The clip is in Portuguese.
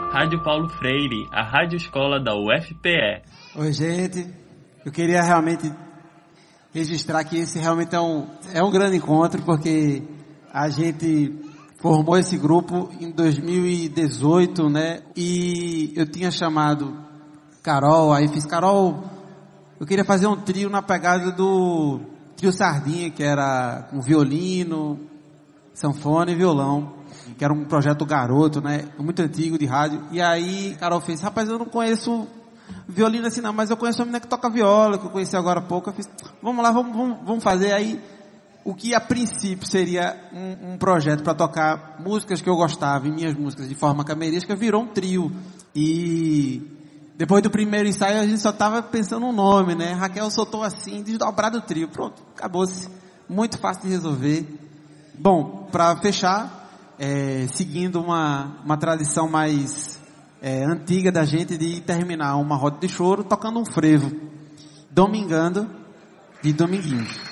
Rádio Paulo Freire, a rádio escola da UFPE. Oi, gente. Eu queria realmente registrar que esse realmente é um grande encontro, porque a gente formou esse grupo em 2018, né? E eu tinha chamado Carol, aí fiz, Carol, eu queria fazer um trio na pegada do trio Sardinha, que era com violino, sanfona e violão, que era um projeto garoto, né? Muito antigo de rádio. E aí Carol fez, rapaz, eu não conheço violino assim não, mas eu conheço uma menina que toca viola, que eu conheci agora há pouco. Eu fiz, vamos lá, vamos fazer. Aí o que a princípio seria um projeto para tocar músicas que eu gostava, e minhas músicas de forma camerística, virou um trio. E depois do primeiro ensaio a gente só estava pensando no nome, né? Raquel soltou assim, desdobrado o trio. Pronto, acabou-se. Muito fácil de resolver. Bom, para fechar, seguindo uma tradição mais antiga da gente de terminar uma roda de choro tocando um frevo, Domingando de Dominguinhos.